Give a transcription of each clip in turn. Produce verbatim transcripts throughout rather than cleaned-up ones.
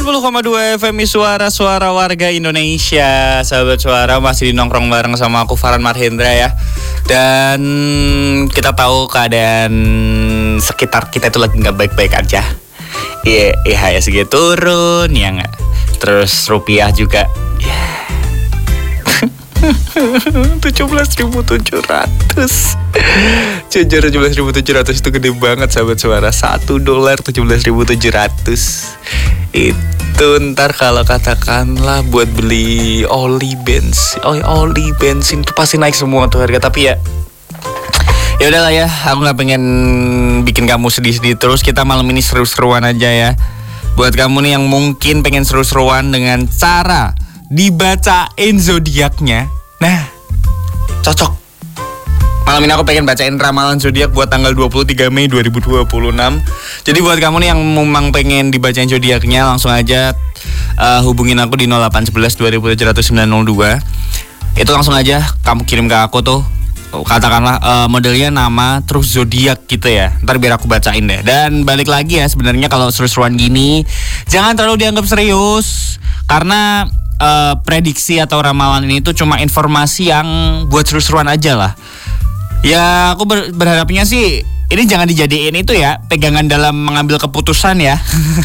puluh koma dua F M Suara-suara warga Indonesia. Sahabat suara, masih di nongkrong bareng sama aku Farhan Marhendra ya. Dan kita tahu keadaan sekitar kita itu lagi gak baik-baik aja. Iya, I H S G turun ya gak? Terus rupiah juga ya tujuh belas ribu tujuh ratus. Jujur tujuh belas ribu tujuh ratus itu gede banget sahabat suara. Satu dolar tujuh belas ribu tujuh ratus. Itu ntar kalau katakanlah buat beli oli bensin, oh, oli bensin itu pasti naik semua tuh harga. Tapi ya ya udahlah ya, aku nggak pengen bikin kamu sedih-sedih terus. Kita malam ini seru-seruan aja ya. Buat kamu nih yang mungkin pengen seru-seruan dengan cara dibacain zodiaknya, nah cocok. Malam ini aku pengen bacain ramalan zodiak buat tanggal dua puluh tiga Mei dua ribu dua puluh enam. Jadi buat kamu nih yang memang pengen dibacain zodiaknya, langsung aja uh, hubungin aku di nol delapan satu satu dua tujuh nol sembilan nol dua. Itu langsung aja kamu kirim ke aku tuh, katakanlah uh, modelnya nama terus zodiak gitu ya. Ntar biar aku bacain deh. Dan balik lagi ya, sebenarnya kalau seru-seruan gini jangan terlalu dianggap serius, karena uh, prediksi atau ramalan ini tuh cuma informasi yang buat seru-seruan aja lah. Ya aku ber- berharapnya sih ini jangan dijadiin itu ya pegangan dalam mengambil keputusan ya.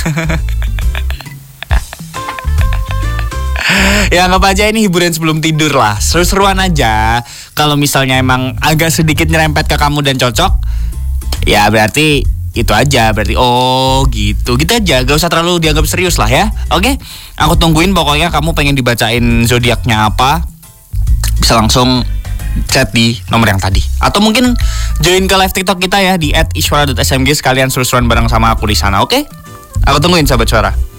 Ya anggap aja ini hiburan sebelum tidur lah, seru-seruan aja. Kalau misalnya emang agak sedikit nyerempet ke kamu dan cocok, ya berarti itu aja, berarti oh gitu, gitu aja, gak usah terlalu dianggap serius lah ya. Oke, aku tungguin. Pokoknya kamu pengen dibacain zodiaknya apa, bisa langsung chat di nomor yang tadi, atau mungkin join ke live TikTok kita ya di et iswara dot s m g sekalian seru-seruan bareng sama aku di sana. Oke, aku tungguin sahabat suara.